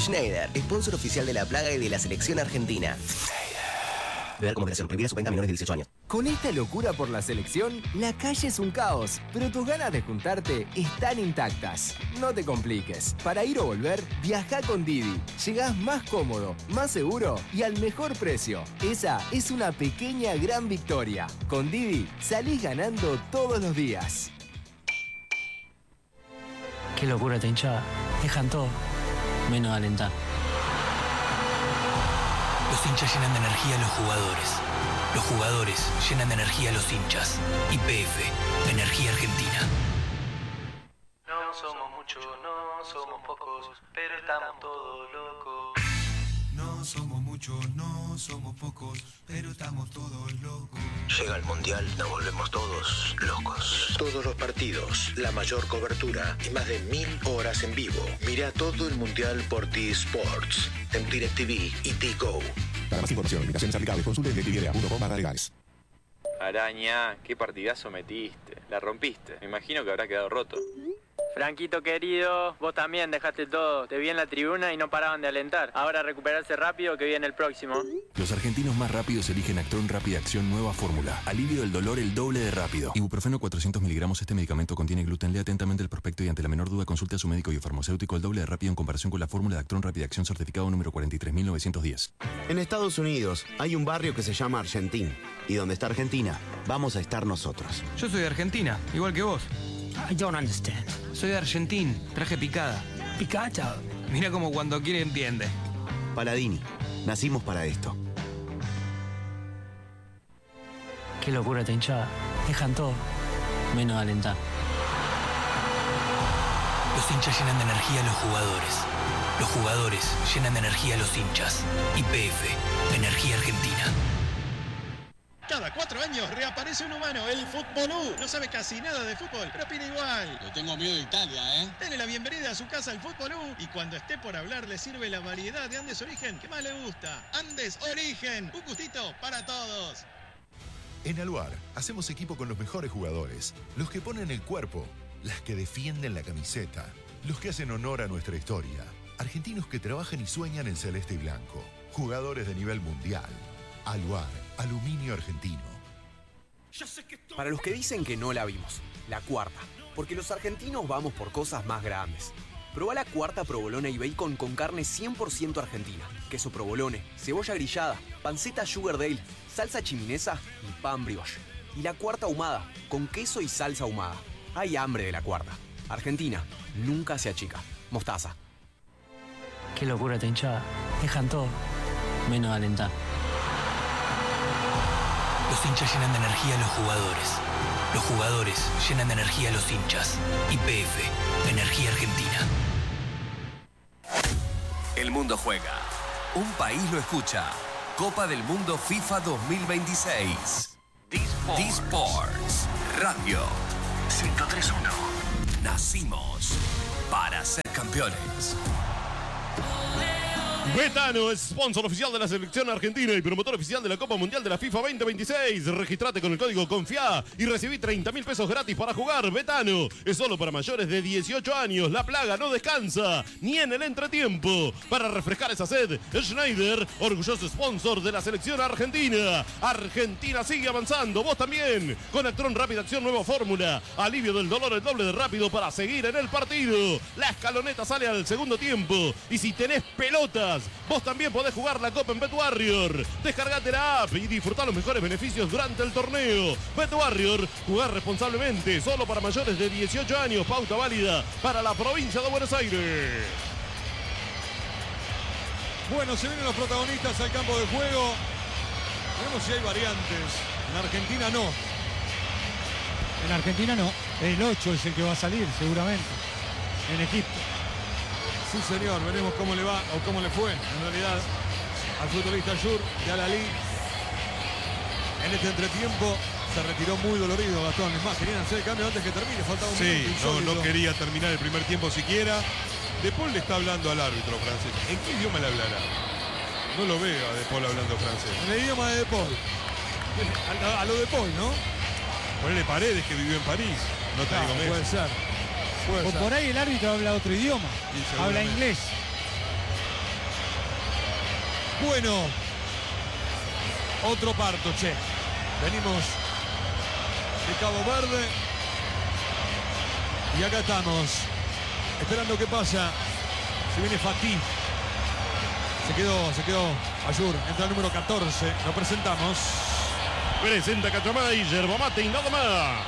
Schneider, sponsor oficial de La Plaga y de la selección argentina. Beber con moderación, prohibida su venta a menores de 18 años. Con esta locura por la selección, la calle es un caos, pero tus ganas de juntarte están intactas. No te compliques. Para ir o volver, viaja con Didi. Llegás más cómodo, más seguro y al mejor precio. Esa es una pequeña gran victoria. Con Didi, salís ganando todos los días. Qué locura esta hinchada. Dejan todo, menos alentar. Los hinchas llenan de energía a los jugadores. Los jugadores llenan de energía a los hinchas. YPF, Energía Argentina. No somos muchos, no somos pocos, pero estamos todos locos. No somos muchos, no somos pocos, pero estamos todos locos. Llega el Mundial, nos volvemos todos locos. Todos los partidos, la mayor cobertura y más de 1000 horas en vivo. Mira todo el Mundial por T-Sports, en DirecTV y T-Go. Para más información, limitaciones aplicables, consulte en DirecTV.com/legales. Araña, qué partidazo metiste. La rompiste. Me imagino que habrá quedado roto. Franquito querido, vos también dejaste todo. Te vi en la tribuna y no paraban de alentar. Ahora recuperarse rápido que viene el próximo. Los argentinos más rápidos eligen Actron Rápida Acción Nueva Fórmula. Alivio del dolor el doble de rápido. Ibuprofeno 400 miligramos. Este medicamento contiene gluten. Lea atentamente el prospecto y ante la menor duda consulte a su médico y farmacéutico. El doble de rápido en comparación con la fórmula de Actron Rápida Acción certificado número 43910. En Estados Unidos hay un barrio que se llama Argentín. Y donde está Argentina, vamos a estar nosotros. Yo soy de Argentina, igual que vos. I don't understand. Soy de Argentín, traje picada. ¿Picada? Mira como cuando quiere entiende. Paladini, nacimos para esto. Qué locura esta hinchada. Dejan todo, menos alentar. Los hinchas llenan de energía a los jugadores. Los jugadores llenan de energía a los hinchas. YPF, Energía Argentina. Cada 4 años reaparece un humano, el Futbolú. No sabe casi nada de fútbol, pero opina igual. Le tengo miedo de Italia, ¿eh? Dele la bienvenida a su casa al Futbolú y cuando esté por hablar le sirve la variedad de Andes Origen que más le gusta. Andes Origen, un gustito para todos. En Aluar hacemos equipo con los mejores jugadores, los que ponen el cuerpo, las que defienden la camiseta, los que hacen honor a nuestra historia. Argentinos que trabajan y sueñan en celeste y blanco. Jugadores de nivel mundial. Aluar, aluminio argentino. Para los que dicen que no la vimos, la cuarta. Porque los argentinos vamos por cosas más grandes. Probá la cuarta provolone y bacon con carne 100% argentina. Queso provolone, cebolla grillada, panceta sugar dale, salsa chiminesa y pan brioche. Y la cuarta ahumada, con queso y salsa ahumada. Hay hambre de la cuarta. Argentina, nunca se achica. Mostaza. Qué locura esta hinchada. Dejan todo, menos alentar. Los hinchas llenan de energía a los jugadores. Los jugadores llenan de energía a los hinchas. YPF, Energía Argentina. El mundo juega. Un país lo escucha. Copa del Mundo FIFA 2026. D-Sports Radio 103.1. Nacimos para ser campeones. Betano es sponsor oficial de la selección argentina y promotor oficial de la Copa Mundial de la FIFA 2026. Registrate con el código CONFIA y recibí 30.000 pesos gratis para jugar. Betano es solo para mayores de 18 años. La plaga no descansa, ni en el entretiempo. Para refrescar esa sed, Schneider, orgulloso sponsor de la selección argentina. Argentina sigue avanzando, vos también. Con Actron Rápida Acción Nueva Fórmula. Alivio del dolor el doble de rápido para seguir en el partido. La escaloneta sale al segundo tiempo. Y si tenés pelotas, vos también podés jugar la Copa en BetWarrior. Descargate la app y disfrutá los mejores beneficios durante el torneo. BetWarrior, jugar responsablemente, solo para mayores de 18 años. Pauta válida para la provincia de Buenos Aires. Bueno, se vienen los protagonistas al campo de juego. Veremos si hay variantes. En Argentina no. En Argentina no. El 8 es el que va a salir, seguramente. En Egipto. Sí, señor, veremos cómo le va o cómo le fue, en realidad, al futbolista Yur de Al-Ahly. En este entretiempo se retiró muy dolorido Gastón. Es más, querían hacer el cambio antes que termine, faltaba un minuto. No quería terminar el primer tiempo siquiera. De Paul le está hablando al árbitro francés. ¿En qué idioma le hablará? No lo veo a De Paul hablando francés. En el idioma de De Paul. A lo De Paul, ¿no? Ponele Paredes, que vivió en París. No te digo Messi. Puede ser. O por ahí el árbitro habla otro idioma, habla inglés. Bueno, otro parto, che. Venimos de Cabo Verde y acá estamos esperando qué pasa. Se viene Fatih. Se quedó Ayur, entra el número 14. Lo presentamos. Presenta Cachamay, yerba mate y nada más.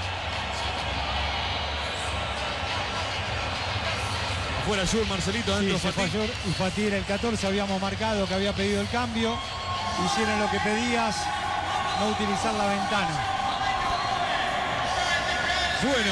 Afuera Ayur, Marcelito, adentro sí, Fatih. Y Fatih era el 14, habíamos marcado que había pedido el cambio. Hicieron lo que pedías, no utilizar la ventana. Bueno.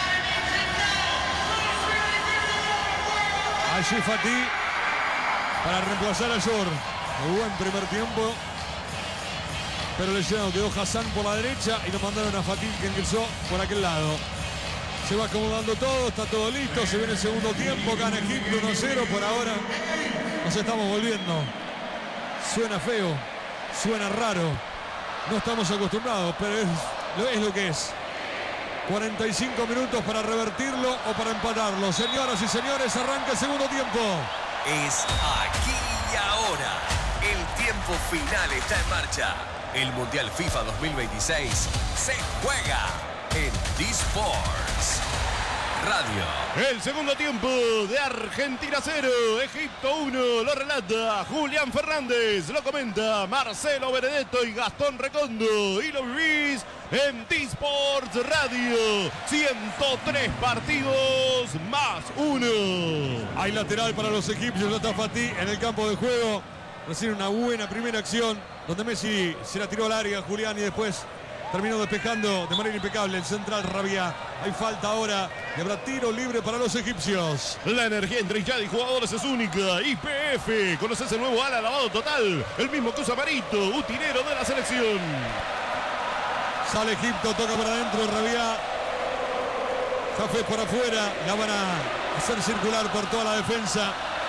Allí Fatih para reemplazar a Ayur. Buen primer tiempo. Pero lesionado quedó Hassan por la derecha y nos mandaron a Fatih, que ingresó por aquel lado. Se va acomodando todo, está todo listo. Se viene el segundo tiempo, gana Egipto 1-0 por ahora. Nos estamos volviendo. Suena feo, suena raro. No estamos acostumbrados, pero es lo que es. 45 minutos para revertirlo o para empatarlo. Señoras y señores, arranca el segundo tiempo. Es aquí y ahora. El tiempo final está en marcha. El Mundial FIFA 2026 se juega en D-Sports Radio. El segundo tiempo de Argentina 0, Egipto 1, lo relata Julián Fernández, lo comenta Marcelo Benedetto y Gastón Recondo, y lo vivís en D-Sports Radio. 103 partidos más 1. Hay lateral para los egipcios, ya está Fatih en el campo de juego. Recibe una buena primera acción donde Messi se la tiró al área, Julián, y después terminó despejando de manera impecable el central Rabia. Hay falta ahora y habrá tiro libre para los egipcios. La energía entre hinchada y jugadores es única. YPF, conoces el nuevo ala lavado total, el mismo que usa Marito, utilero de la selección. Sale Egipto, toca para adentro Rabia. Jafé por afuera, la van a hacer circular por toda la defensa.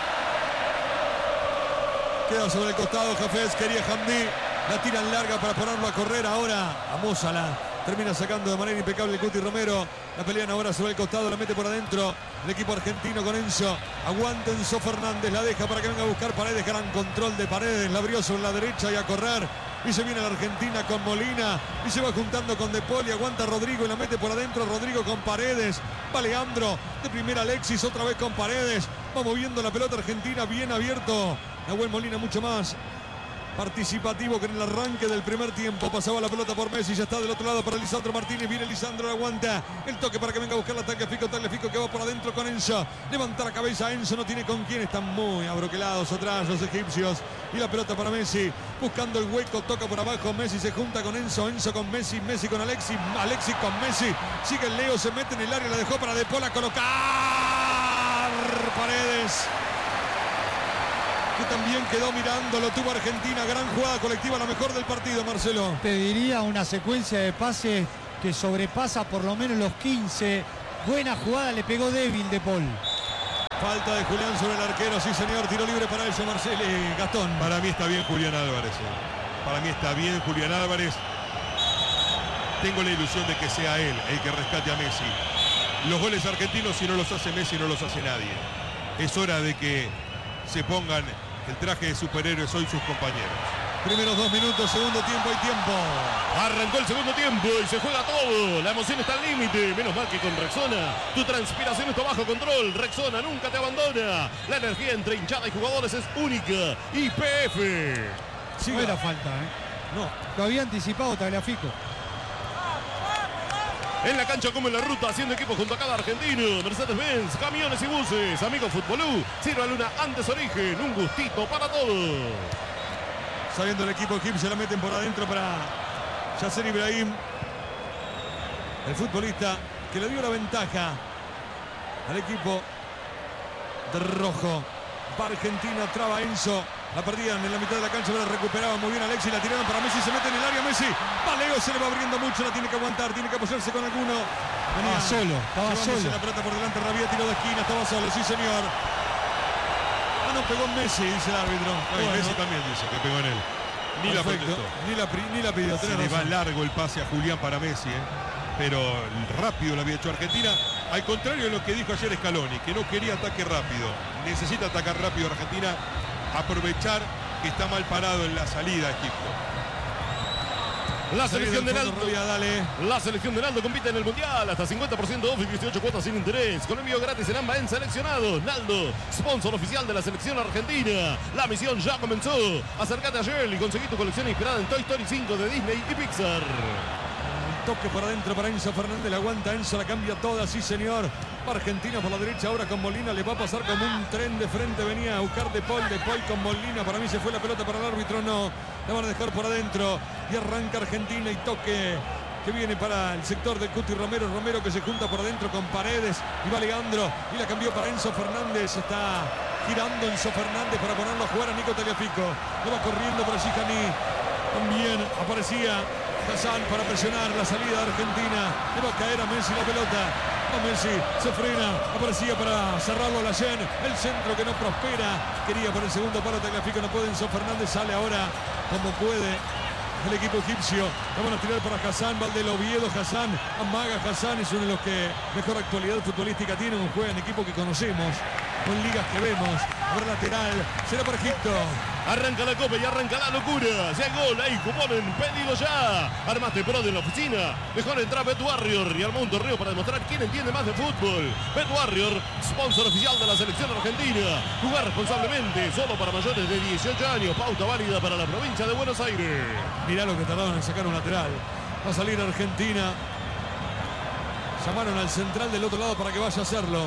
Queda sobre el costado Jafés, quería Hamdi. La tiran larga para ponerlo a correr ahora a Mozala. Termina sacando de manera impecable el Cuti Romero. La pelean ahora sobre el costado, la mete por adentro el equipo argentino con Enzo. Aguanta Enzo Fernández, la deja para que venga a buscar Paredes. Gran control de Paredes, la abrió sobre la derecha y a correr. Y se viene la Argentina con Molina y se va juntando con De Paul y aguanta Rodrigo y la mete por adentro. Rodrigo con Paredes. Va Leandro, de primera Alexis, otra vez con Paredes. Va moviendo la pelota argentina, bien abierto. Nahuel Molina mucho más participativo que en el arranque del primer tiempo. Pasaba la pelota por Messi, ya está del otro lado para Lisandro Martínez. Viene Lisandro, aguanta el toque para que venga a buscar la ataque Tagliafico que va por adentro con Enzo. Levanta la cabeza Enzo, no tiene con quién. Están muy abroquelados atrás los egipcios. Y la pelota para Messi, buscando el hueco, toca por abajo. Messi se junta con Enzo, Enzo con Messi, Messi con Alexis, Alexis con Messi. Sigue el Leo, se mete en el área, la dejó para De Paul a colocar Paredes, que también quedó mirando, lo tuvo Argentina. Gran jugada colectiva, la mejor del partido, Marcelo. Te diría una secuencia de pases que sobrepasa por lo menos los 15. Buena jugada, le pegó débil De Paul. Falta de Julián sobre el arquero, sí señor, tiro libre para eso, Marcelo Gastón. Para mí está bien Julián Álvarez. Para mí está bien Julián Álvarez. Tengo la ilusión de que sea él el que rescate a Messi. Los goles argentinos, si no los hace Messi, no los hace nadie. Es hora de que se pongan el traje de superhéroes hoy sus compañeros. Primeros 2 minutos, segundo tiempo, hay tiempo. Arrancó el segundo tiempo y se juega todo. La emoción está al límite. Menos mal que con Rexona tu transpiración está bajo control. Rexona nunca te abandona. La energía entre hinchada y jugadores es única. YPF. Sí, no era falta, No, lo había anticipado Tagliafico. En la cancha como en la ruta, haciendo equipo junto a cada argentino. Mercedes-Benz, camiones y buses. Amigo Futbolú, Sierra Luna Andes Origen. Un gustito para todos. Saliendo el equipo egipcio, la meten por adentro para Yasser Ibrahim. El futbolista que le dio la ventaja al equipo de rojo. Va Argentina, traba Enzo. La perdían en la mitad de la cancha, pero la recuperaban muy bien Alexis. La tiraron para Messi, se mete en el área Messi. Leo, se le va abriendo mucho, la tiene que aguantar, tiene que apoyarse con alguno. Venía solo, estaba solo. La pelota por delante, Rabia, tiro de esquina, estaba solo, sí señor. No pegó en Messi, dice el árbitro. Bueno, Messi también dice que pegó en él. Ni la protestó. Ni la pidió. Se le va largo el pase a Julián para Messi, pero rápido lo había hecho Argentina. Al contrario de lo que dijo ayer Scaloni, que no quería ataque rápido. Necesita atacar rápido Argentina, aprovechar que está mal parado en la salida Egipto. La selección de Naldo compite en el Mundial. Hasta 50% off y 18 cuotas sin interés. Con envío gratis en AMBA en seleccionados. Naldo, sponsor oficial de la selección argentina. La misión ya comenzó. Acércate a Shell y conseguí tu colección inspirada en Toy Story 5 de Disney y Pixar. Toque por adentro para Enzo Fernández, la aguanta Enzo, la cambia toda, sí señor. Argentina por la derecha, ahora con Molina, le va a pasar como un tren de frente, venía a buscar De Paul con Molina, para mí se fue la pelota para el árbitro, no, la van a dejar por adentro y arranca Argentina y toque que viene para el sector de Cuti Romero, Romero que se junta por adentro con Paredes y va Leandro y la cambió para Enzo Fernández, está girando Enzo Fernández para ponerlo a jugar a Nico Tagliafico, lo va corriendo por allí Janí, también aparecía Hassan para presionar la salida de Argentina. Le va a caer a Messi la pelota. A Messi se frena. Aparecía para cerrarlo a la Yen. El centro que no prospera. Quería por el segundo palo Tagliafico. No puede. Enzo Fernández sale ahora como puede. El equipo egipcio. La van a tirar para Hassan. Valdel Oviedo. Hassan. Amaga Hassan. Es uno de los que mejor actualidad futbolística tiene. Un juego en equipo que conocemos. Con ligas que vemos. Ahora lateral. Será para Egipto. Arranca la copa y arranca la locura. Si hay gol, hay cupón en pedido ya. Armaste pro de la oficina. Mejor entrar Bet Warrior y armó un torneo para demostrar quién entiende más de fútbol. Bet Warrior, sponsor oficial de la selección argentina. Jugar responsablemente, solo para mayores de 18 años. Pauta válida para la provincia de Buenos Aires. Mirá lo que tardaron en sacar un lateral. Va a salir Argentina. Llamaron al central del otro lado para que vaya a hacerlo.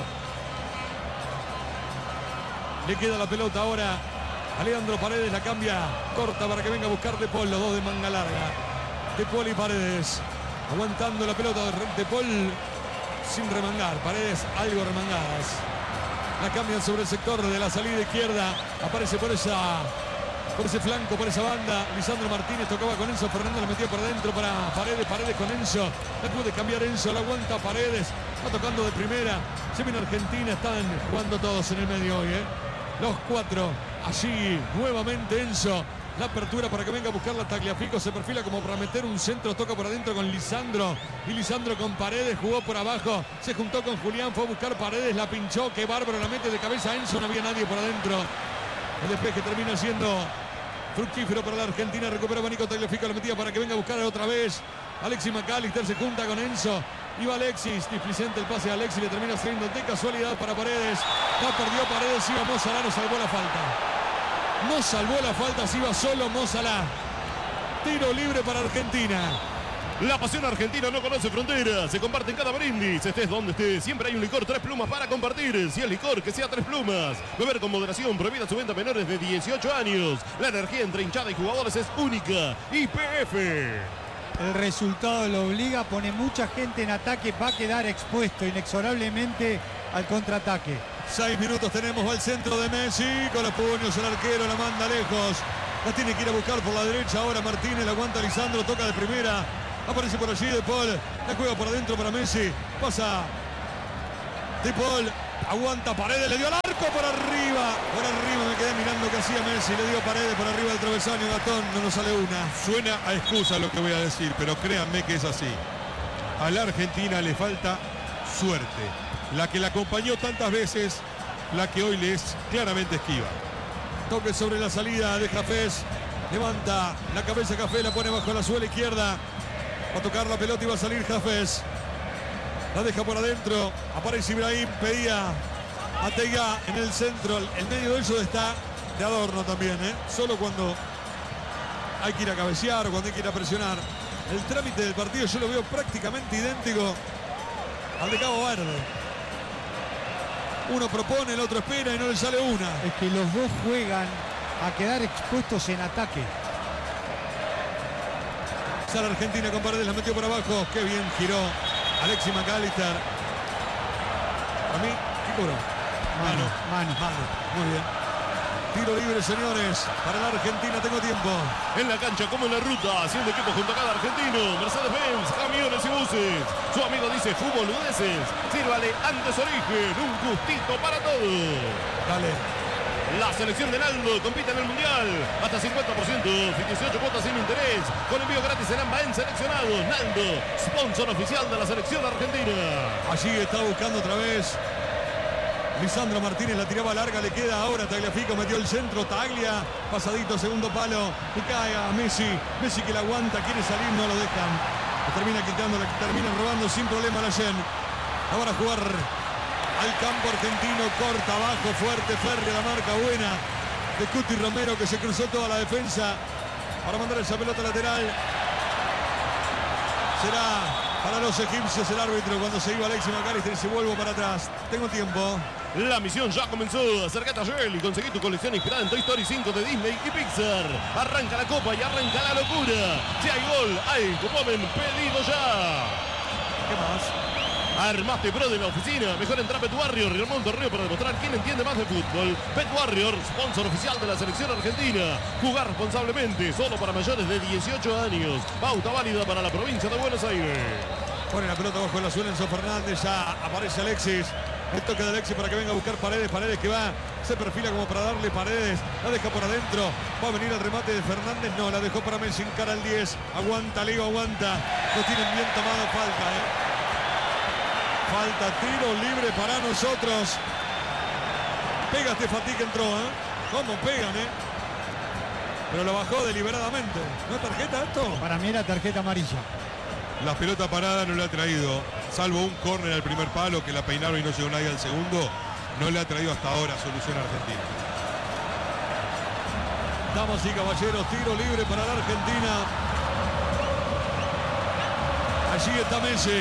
Le queda la pelota ahora a Leandro Paredes, la cambia corta para que venga a buscar De Paul, los dos de manga larga. De Paul y Paredes aguantando la pelota de Paul sin remangar, Paredes algo remangadas. La cambian sobre el sector de la salida izquierda, aparece por ese flanco, por esa banda. Lisandro Martínez tocaba con Enzo Fernández, la metía por adentro para Paredes, Paredes con Enzo. La puede cambiar Enzo, la aguanta Paredes, va tocando de primera. Se viene Argentina, están jugando todos en el medio hoy, los cuatro. Allí nuevamente Enzo, la apertura para que venga a buscar la Tagliafico, se perfila como para meter un centro, toca por adentro con Lisandro y Lisandro con Paredes, jugó por abajo, se juntó con Julián, fue a buscar Paredes, la pinchó, qué bárbaro, la mete de cabeza Enzo, no había nadie por adentro. El despeje termina siendo fructífero para la Argentina, recuperaba Nico Tagliafico, la metía para que venga a buscar otra vez. Alexis McAllister se junta con Enzo. Iba Alexis, displicente el pase a Alexis, le termina saliendo de casualidad para Paredes. No perdió Paredes, iba Mo Salah, no salvó la falta. No salvó la falta, se iba solo Mo Salah. Tiro libre para Argentina. La pasión argentina no conoce fronteras, se comparte en cada brindis, estés donde estés, siempre hay un licor 3 Plumas para compartir, si es licor que sea 3 Plumas, beber con moderación, prohibida su venta a menores de 18 años, la energía entre hinchada y jugadores es única, YPF. El resultado lo obliga, pone mucha gente en ataque, va a quedar expuesto inexorablemente al contraataque. 6 minutos tenemos, va al centro de Messi, con los puños el arquero, la manda lejos, la tiene que ir a buscar por la derecha, ahora Martínez, la aguanta Lisandro, toca de primera, aparece por allí De Paul, la juega por adentro para Messi, pasa De Paul, aguanta Paredes, le dio al arco por arriba me quedé mirando que hacía Messi, le dio Paredes por arriba del travesaño, Gastón, no nos sale una. Suena a excusa lo que voy a decir, pero créanme que es así. A la Argentina le falta suerte, la que la acompañó tantas veces, la que hoy le es claramente esquiva. Toque sobre la salida de Jafés, levanta la cabeza Café, la pone bajo la suela izquierda, va a tocar la pelota y va a salir Jafés. La deja por adentro, aparece Ibrahim, pedía a Teiga en el centro, el medio de eso está de adorno también, solo cuando hay que ir a cabecear o cuando hay que ir a presionar. El trámite del partido yo lo veo prácticamente idéntico al de Cabo Verde. Uno propone, el otro espera y no le sale una. Es que los dos juegan a quedar expuestos en ataque. Sale Argentina con Paredes, la metió por abajo, qué bien giró Alexis McAllister. A mí, ¿qué cobró? Mano. Muy bien. Tiro libre, señores. Para la Argentina, tengo tiempo. En la cancha como en la ruta, haciendo equipo junto a cada argentino. Mercedes-Benz, camiones y buses. Su amigo dice fútbol boludeces. Sírvale Andes Origen, un gustito para todos. Dale. La selección de Naldo compite en el Mundial. Hasta 50%, 18 cuotas sin interés. Con envío gratis en AMBA en seleccionados. Naldo, sponsor oficial de la selección argentina. Allí está buscando otra vez Lisandro Martínez la tiraba larga, le queda ahora Tagliafico, metió el centro, Taglia, pasadito, segundo palo, y cae a Messi. Messi que la aguanta, quiere salir, no lo dejan. Lo termina quitando, la terminan robando sin problema la Yen. Ahora jugar al campo argentino, corta, abajo, fuerte, férrea, la marca buena de Cuti Romero, que se cruzó toda la defensa para mandar esa pelota lateral. Será para los egipcios el árbitro cuando se iba Alexis McAllister y se vuelve para atrás. Tengo tiempo. La misión ya comenzó. Acércate a Shell y conseguí tu colección inspirada en Toy Story 5 de Disney y Pixar. Arranca la copa y arranca la locura. Si hay gol, hay cupomen pedido ya. ¿Qué más? Armaste Pro de la oficina. Mejor entra a Pet Warrior y armó un torneo para demostrar quién entiende más de fútbol. Pet Warrior, sponsor oficial de la selección argentina. Jugar responsablemente, solo para mayores de 18 años. Pauta válida para la provincia de Buenos Aires. Pone la pelota bajo la suela Enzo Fernández. Ya aparece Alexis. El toque de Alexis para que venga a buscar Paredes. Paredes que va, se perfila como para darle Paredes. La deja por adentro. Va a venir el remate de Fernández. No, la dejó para Messi. Encara al 10. Aguanta, Leo, aguanta. Lo tienen bien tomado. Falta, Falta, tiro libre para nosotros. Pega Stefati que entró, ¿Cómo pegan, Pero lo bajó deliberadamente. ¿No es tarjeta esto? Para mí era tarjeta amarilla. La pelota parada no le ha traído, salvo un córner al primer palo que la peinaron y no llegó nadie al segundo, no le ha traído hasta ahora solución a Argentina. Damas y caballeros, tiro libre para la Argentina. Allí está Messi.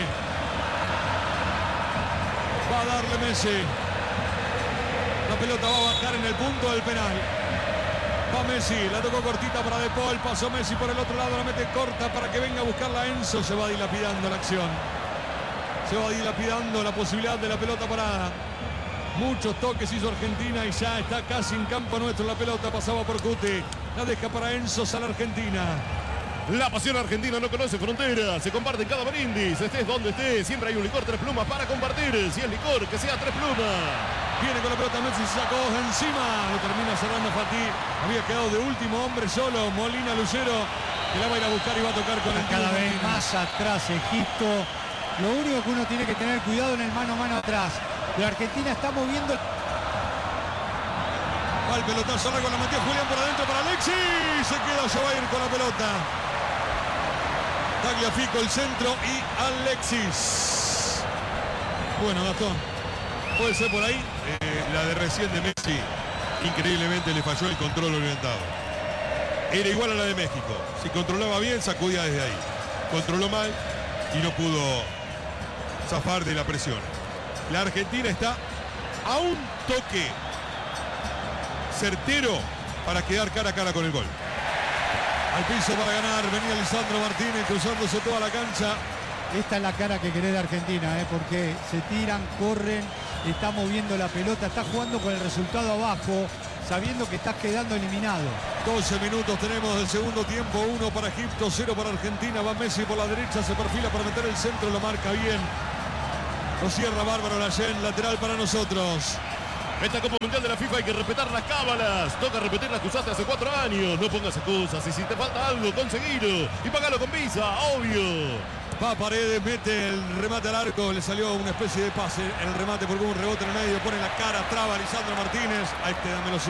Va a darle Messi. La pelota va a bajar en el punto del penal. Va Messi, la tocó cortita para De Paul, pasó Messi por el otro lado, la mete corta para que venga a buscarla Enzo. Se va dilapidando la acción. Se va dilapidando la posibilidad de la pelota parada. Muchos toques hizo Argentina y ya está casi en campo nuestro. La pelota pasaba por Cuti. La deja para Enzo, sale Argentina. La pasión argentina no conoce fronteras, se comparte en cada brindis, estés donde estés, siempre hay un licor 3 plumas para compartir, si es licor, que sea 3 plumas. Viene con la pelota Messi, sacó encima, lo termina cerrando Fatih, había quedado de último hombre solo, Molina Lucero, que la va a ir a buscar y va a tocar con el cada vez más atrás Egipto. Lo único que uno tiene que tener cuidado en el mano a mano atrás. La Argentina está moviendo. Va el pelotazo largo, la metió Julián por adentro para Alexis, se queda, se va a ir con la pelota. Tagliafico el centro y Alexis. Bueno, Gastón, puede ser por ahí. La de recién de Messi, increíblemente le falló el control orientado. Era igual a la de México. Si controlaba bien, sacudía desde ahí. Controló mal y no pudo zafar de la presión. La Argentina está a un toque certero para quedar cara a cara con el gol. Al piso para ganar, venía Lisandro Martínez cruzándose toda la cancha. Esta es la cara que querés de Argentina, porque se tiran, corren, está moviendo la pelota, está jugando con el resultado abajo, sabiendo que estás quedando eliminado. 12 minutos tenemos del segundo tiempo, 1 para Egipto, 0 para Argentina. Va Messi por la derecha, se perfila para meter el centro, lo marca bien. Lo cierra bárbaro la Yen, lateral para nosotros. Esta Copa Mundial de la FIFA hay que respetar las cábalas. Toca repetir las que usaste hace 4 años. No pongas excusas y si te falta algo, conseguilo. Y pagalo con Visa, obvio. Va Paredes, mete el remate al arco. Le salió una especie de pase. El remate por un rebote en el medio. Pone la cara, traba Lisandro Martínez. A este dámelo